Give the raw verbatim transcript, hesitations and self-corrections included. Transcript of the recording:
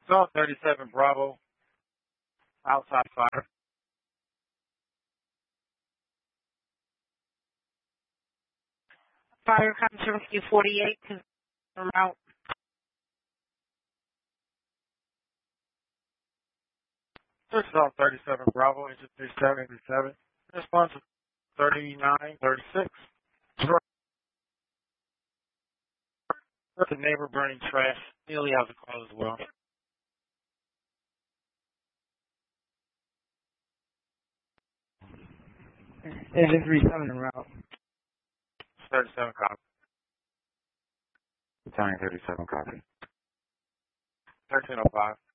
South thirty-seven Bravo, outside fire. Fire comes to rescue forty-eight, confirm out. This is South thirty-seven Bravo, engine three seven eighty-seven. Response thirty-nine thirty-six. With the neighbor burning trash. Nearly has a call as well. Engine three seven en route. thirty-seven copy. Battalion thirty-seven copy. thirteen oh five.